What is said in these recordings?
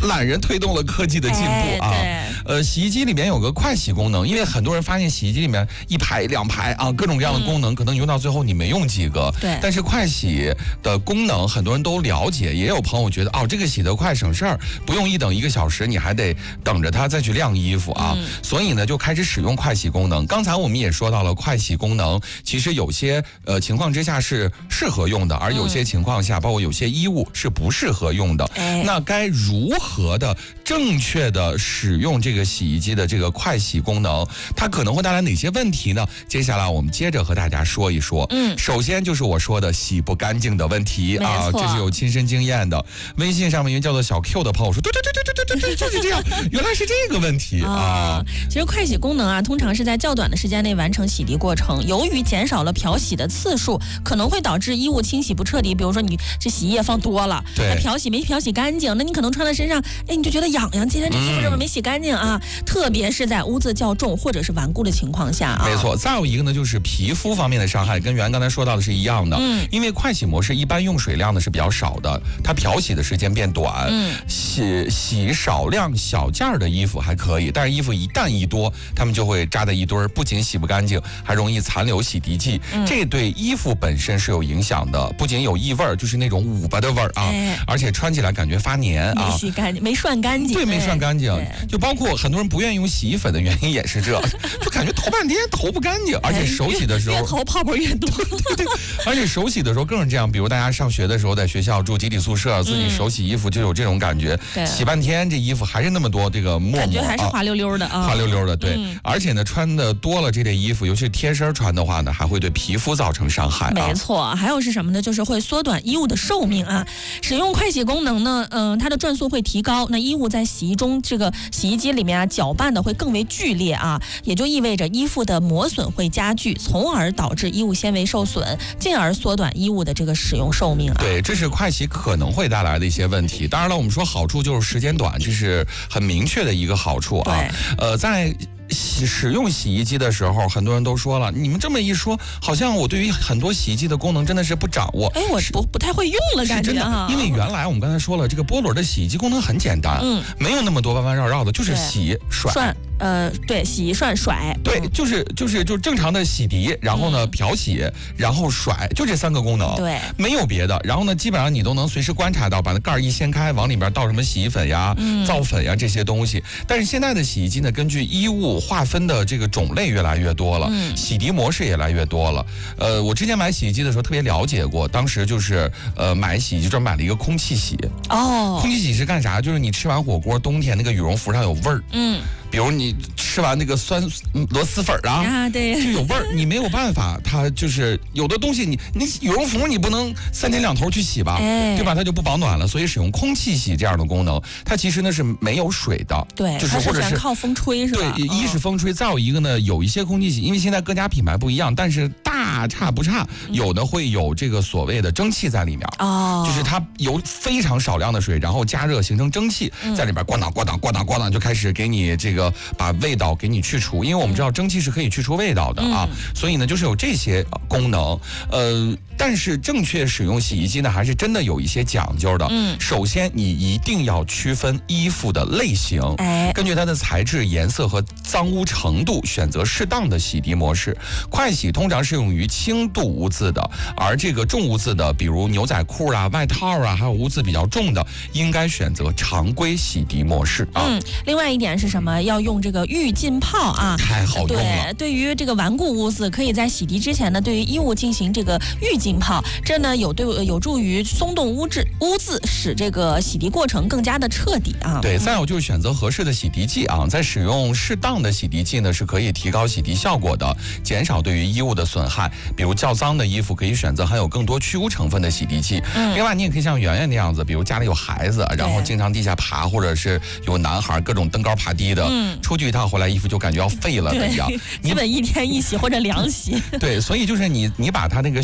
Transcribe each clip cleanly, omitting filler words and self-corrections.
懒人推动了科技的进步啊。洗衣机里面有个快洗功能，因为很多人发现洗衣机里面一排两排啊，各种各样的功能，可能你用到最后你没用几个。 对。 但是快洗的功能很多人都了解，也有朋友觉得哦，这个洗得快省事儿，不用一等1个小时，你还得等着它再去晾衣服啊。所以呢，就开始使用快洗功能。刚才我们也说到了，快洗功能其实有些情况之下是适合用的，而有些情况下，包括有些衣物是不适合用的。那该如何的正确的使用这个洗衣机的这个快洗功能，它可能会带来哪些问题呢？接下来我们接着和大家说一说。首先就是我说的洗不干净的问题啊，这是有亲身经验的。微信上面一个叫做小 Q 的朋友说，对，就是这样，原来是这个问题啊。 其实快洗功能啊，通常是在较短的时间内完成洗涤过程，由于减少了漂洗的次数，可能会导致衣物清洗不彻底。比如说你这洗衣液放多了， 对， 漂洗没漂洗干净，那你可能穿在身上，你就觉得痒痒，今天这衣服是不是没洗干净啊？特别是在污渍较重或者是顽固的情况下啊。 没错，再有一个呢，就是皮肤方面的伤害，跟刚才说到的是一样的。因为快洗模式一般用水量呢是比较少的，它漂洗的时间变短。洗少量小件的衣服还可以，但是衣服一旦一多，它们就会扎在一堆儿，不仅洗不干净，还容易残留洗涤剂。这对衣服本身是有影响的，不仅有异味儿，就是那种捂巴的味儿啊，而且穿起来感觉发黏啊， 没洗干净，没涮干净。 对，没涮干净。就包括很多人不愿意用洗衣粉的原因也是这，就感觉投半天投不干净，而且手洗的时候越投泡泡越多。 对，而且手洗的时候更是这样。比如大家上学的时候，在学校住集体宿舍，自己手洗衣服就有这种感觉，洗半天这衣服还是那么多这个沫沫， 感觉还是滑溜溜的啊， 滑溜溜的。对，而且呢，穿的多了这类衣服，尤其是贴身穿的话呢，还会对皮肤造成伤害。 没错，还有是什么呢？就是会缩短衣物的寿命啊。使用快洗功能呢，它的转速会提高，那衣物在洗衣中这个洗衣机里面啊，搅拌的会更为剧烈啊，也就意味着衣服的磨损会加剧，从而导致衣物纤维受损，进而缩短衣物的这个使用寿命啊。 对，这是快洗可能会带来的一些问题。当然了，我们说好处就是时间短，这是很明确的一个好处啊。在使用洗衣机的时候，很多人都说了，你们这么一说，好像我对于很多洗衣机的功能真的是不掌握。 我不太会用了，感觉哈。 因为原来我们刚才说了，这个波轮的洗衣机功能很简单，没有那么多弯弯绕绕的，就是洗甩。 对，洗涮甩， 对，就是正常的洗涤，然后呢漂洗，然后甩，就这3个功能， 对， 没有别的。然后呢，基本上你都能随时观察到，把那盖儿一掀开，往里边倒什么洗衣粉呀、皂粉呀这些东西。但是现在的洗衣机呢，根据衣物划分的这个种类越来越多了，洗涤模式也越来越多了。我之前买洗衣机的时候特别了解过，当时就是买洗衣机专门买了一个空气洗。空气洗是干啥？就是你吃完火锅，冬天那个羽绒服上有味儿，比如你吃完那个酸螺蛳粉啊， 对， 就有味儿，你没有办法，它就是有的东西你羽绒服你不能3天2头去洗吧，对吧？它就不保暖了，所以使用空气洗这样的功能，它其实呢是没有水的， 对， 就是或者是靠风吹是吧？ 对，一是风吹，再有一个呢，有一些空气洗，因为现在各家品牌不一样，但是大差不差，有的会有这个所谓的蒸汽在里面，就是它有非常少量的水，然后加热形成蒸汽，在里边咣当咣当咣当咣当就开始给你这个把味道给你去除，因为我们知道蒸汽是可以去除味道的啊，所以呢就是有这些功能。但是正确使用洗衣机呢，还是真的有一些讲究的。首先你一定要区分衣服的类型，根据它的材质、颜色和脏污程度，选择适当的洗涤模式。快洗通常适用于轻度污渍的，而这个重污渍的，比如牛仔裤啊、外套啊，还有污渍比较重的，应该选择常规洗涤模式啊。 另外一点是什么？要用这个预浸泡啊， 太好用了。 对于这个顽固污渍，可以在洗涤之前呢，对于衣物进行这个预浸泡，这呢有助于松动污渍，使这个洗涤过程更加的彻底啊。 对，再有就是选择合适的洗涤剂啊，在使用适当的洗涤剂呢，是可以提高洗涤效果的，减少对于衣物的损害。比如较脏的衣服，可以选择含有更多去污成分的洗涤剂。另外，你也可以像圆圆那样子，比如家里有孩子，然后经常地下爬，或者是有男孩各种登高爬低的，出去一趟回来衣服就感觉要废了的一样。 基本1天1洗或者2洗。 对，所以就是你把它那个袖口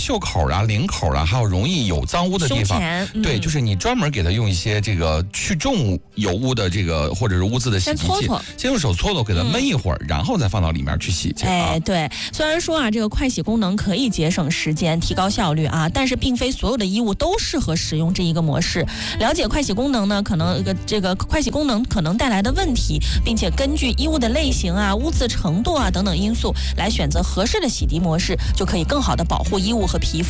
啊、领口啊，还有容易有脏污的地方，对，就是你专门给它用一些这个去重油污的这个或者是污渍的洗涤剂，先用手搓搓，给它焖一会儿，然后再放到里面去洗去。 哎，对，虽然说啊，这个快洗功能可以节省时间、提高效率啊，但是并非所有的衣物都适合使用这一个模式。了解快洗功能呢，可能这个快洗功能可能带来的问题，并且根据衣物的类型啊、污渍程度啊等等因素来选择合适的洗涤模式，就可以更好的保护衣物和皮肤。